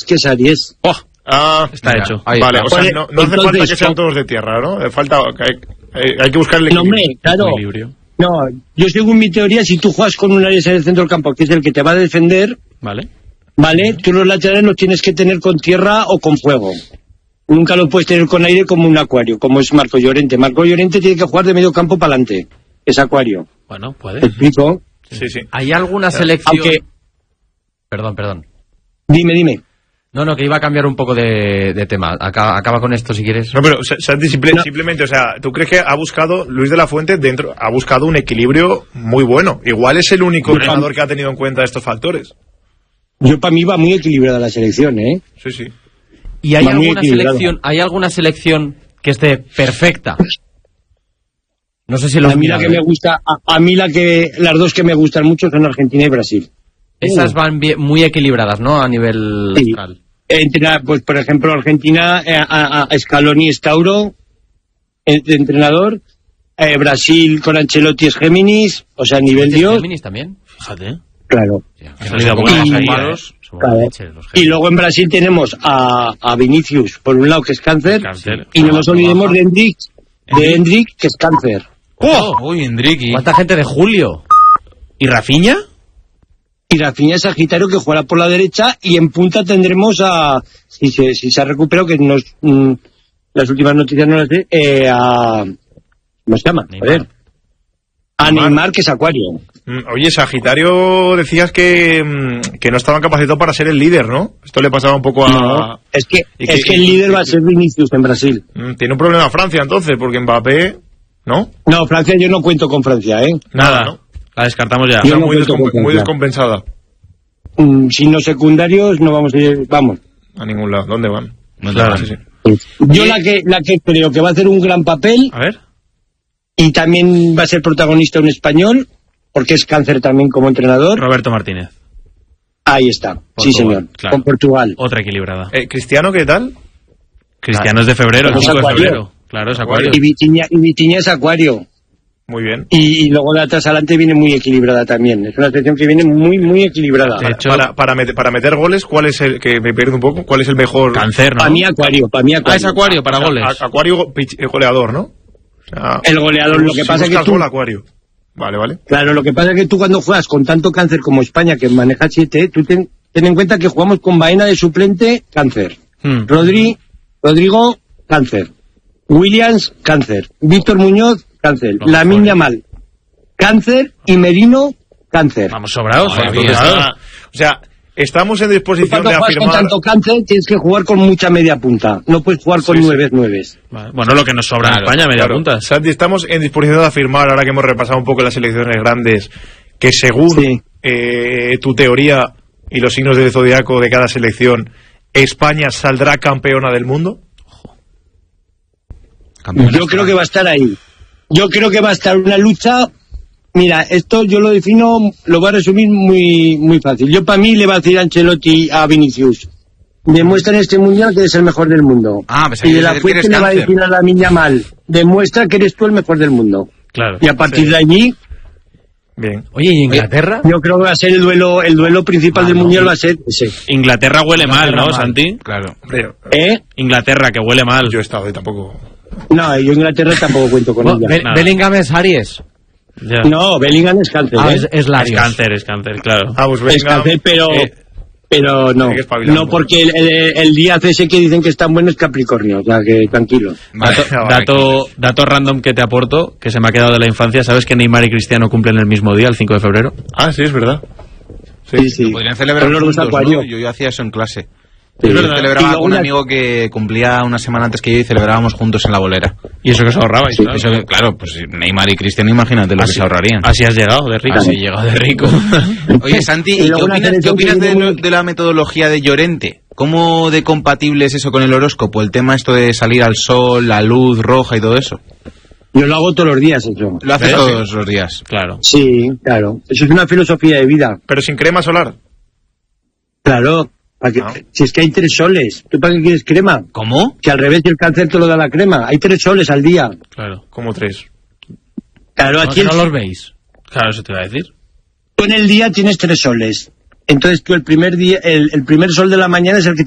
que es Aries. Está mira, hecho. Vale, o sea, no hace entonces, falta que sean todos de tierra, ¿no? Hay que buscar el No, equilibrio. claro. Equilibrio. No, yo según mi teoría, si tú juegas con un Aries en el centro del campo, que es el que te va a defender, Vale. ¿vale? Tú los laterales los tienes que tener con tierra o con fuego. Nunca lo puedes tener con aire como un Acuario, como es Marco Llorente. Marco Llorente tiene que jugar de medio campo para adelante. Es Acuario. Bueno, puede. ¿Te explico? Sí. ¿Hay alguna selección? Aunque... Perdón. Dime. No, que iba a cambiar un poco de tema. Acaba con esto si quieres. No, pero Santi, simplemente, o sea, ¿tú crees que Luis de la Fuente ha buscado un equilibrio muy bueno? Igual es el único entrenador que ha tenido en cuenta estos factores. Yo para mí va muy equilibrada la selección, ¿eh? Sí. ¿Y hay Va muy alguna selección que esté perfecta? No sé si lo A mí la que me gusta, las dos que me gustan mucho son Argentina y Brasil. Esas van muy equilibradas, ¿no? A nivel Sí. astral. Pues por ejemplo Argentina, Scaloni es Tauro, de entrenador. Brasil con Ancelotti es Géminis, o sea, nivel Dios. ¿Géminis también? Fíjate. Claro. Y luego en Brasil tenemos a Vinicius, por un lado, que es cáncer. Y no nos olvidemos de Hendrik, que es cáncer. Uy, Endrick. ¿Cuánta gente de Julio? ¿Y Rafinha? Y Rafinha es Sagitario, que jugará por la derecha, y en punta tendremos si se ha recuperado, que las últimas noticias no las sé, ¿cómo se llama? Neymar, que es Acuario. Oye, Sagitario, decías que no estaban capacitados para ser el líder, ¿no? Esto le pasaba un poco a... No, es que el líder va a ser Vinicius en Brasil. Tiene un problema Francia, entonces, porque Mbappé... ¿No? No, Francia, yo no cuento con Francia, ¿eh? Nada, ¿no? La descartamos ya. Yo no muy cuento con Francia. descompensada. Sin los secundarios no vamos a ir, vamos. A ningún lado. ¿Dónde van? Claro. Sí. Yo la que creo que va a hacer un gran papel, A ver. y también va a ser protagonista un español, porque es cáncer también como entrenador. Roberto Martínez. Ahí está, Portugal, sí señor, claro. con Portugal. Otra equilibrada. ¿Cristiano qué tal? Cristiano es de febrero, el Es 5 de Acuario. febrero. Claro, es Acuario. Y Vitinha es Acuario. Muy bien. Y luego de atrás adelante viene muy equilibrada también. Es una selección que viene muy equilibrada. De hecho, Para meter goles, ¿cuál es el que me pierdo un poco? ¿Cuál es el mejor? Cáncer, ¿no? Para mí Acuario. Es Acuario para goles. Acuario goleador, ¿no? O sea, El goleador, lo que pasa es que tú... gol, Acuario. Vale. Claro, lo que pasa es que tú cuando juegas con tanto cáncer como España, que maneja 7, tú ten en cuenta que jugamos con Baena de suplente, cáncer. Rodrigo, cáncer. Williams, cáncer. Víctor Muñoz, cáncer. Lamine Yamal, cáncer. Y Merino, cáncer. Vamos sobrados. O sea, estamos en disposición Cuando de juegas con afirmar... tanto cáncer, tienes que jugar con mucha media punta. No puedes jugar con 9. Vale. Bueno, lo que nos sobra en España, media punta. Santi, estamos en disposición de afirmar, ahora que hemos repasado un poco las selecciones grandes, que según tu teoría y los signos del zodiaco de cada selección, España saldrá campeona del mundo. Yo creo que va a estar ahí. Yo creo que va a estar una lucha. Mira, esto yo lo defino, lo voy a resumir muy fácil. Yo para mí le va a decir Ancelotti a Vinicius: demuestra en este mundial que eres el mejor del mundo. Y de la Fuente le va a decir a Lamine Yamal: demuestra que eres tú el mejor del mundo. Claro. Y a partir de allí... Bien. Oye, ¿y Inglaterra? Yo creo que va a ser el duelo principal del mundial, va a ser ese. Inglaterra huele mal, ¿no, Santi? Claro. Inglaterra, que huele mal. Yo he estado y tampoco... No, yo Inglaterra tampoco cuento con ella. Bellingham es Aries. Ya. No, Bellingham es cáncer. Es Larios. Es cáncer, claro. pues Es cáncer, pero no. No, porque el Díaz ese que dicen que es tan bueno es Capricornio, o sea que tranquilo. Dato random que te aporto, que se me ha quedado de la infancia. ¿Sabes que Neymar y Cristiano cumplen el mismo día, el 5 de febrero? Ah, sí, es verdad. Sí. Podrían celebrar Son los dos juntos, Acuario. ¿no? Yo hacía eso en clase. Sí. Yo celebraba con un una- amigo que cumplía una semana antes que yo y celebrábamos juntos en la bolera. Y eso que os ahorrabais, Sí, claro. eso que, claro, pues Neymar y Cristiano, imagínate lo que se ahorrarían. Así has llegado de rico. Así he llegado de rico. Oye, Santi, ¿y luego una qué selección opinas que viene muy- de la metodología de Llorente? ¿Cómo de compatible es eso con el horóscopo? El tema esto de salir al sol, la luz roja y todo eso. Yo lo hago todos los días eso. Lo haces todos los días. Claro. Sí, claro. Eso es una filosofía de vida. Pero sin crema solar. Claro. Si es que hay 3 soles. ¿Tú para qué quieres crema? ¿Cómo? Que al revés el cáncer te lo da la crema. Hay 3 soles al día. Claro. Como 3. Claro, No, aquí que no los veis. Claro, eso te iba a decir. tú en el día tienes 3 soles. Entonces tú el primer sol de la mañana es el que